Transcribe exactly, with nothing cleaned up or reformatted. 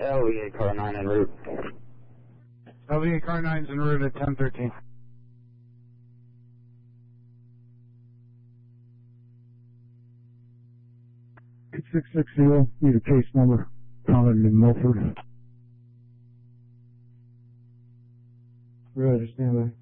L V eight car nine en route. L V eight car nine's en route at ten thirteen. eight six six zero, need a case number, common in Milford. Roger, stand by.